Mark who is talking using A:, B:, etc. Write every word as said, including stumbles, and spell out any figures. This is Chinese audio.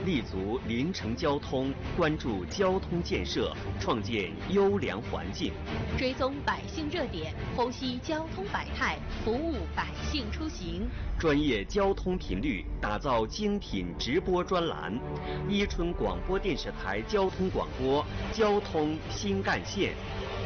A: 立足临城交通，关注交通建设，创建优良环境，
B: 追踪百姓热点，剖析交通百态，服务百姓出行。
A: 专业交通频率，打造精品直播专栏。伊春广播电视台交通广播，交通新干线。